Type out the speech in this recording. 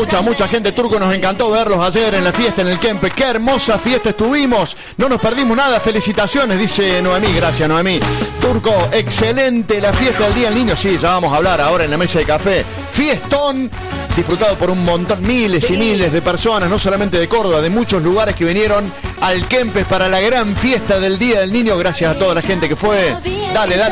mucha gente. Turco, nos encantó verlos ayer en la fiesta en el Kempe. Qué hermosa fiesta estuvimos. No nos perdimos nada. Felicitaciones, dice Noemí. Gracias, Noemí. Turco, excelente la fiesta del Día del Niño. Sí, ya vamos a hablar ahora en la mesa de café. Fiestón, disfrutado por un montón, miles y miles de personas, no solamente de Córdoba, de muchos lugares que vinieron al Kempes para la gran fiesta del Día del Niño. Gracias a toda la gente que fue. Dale,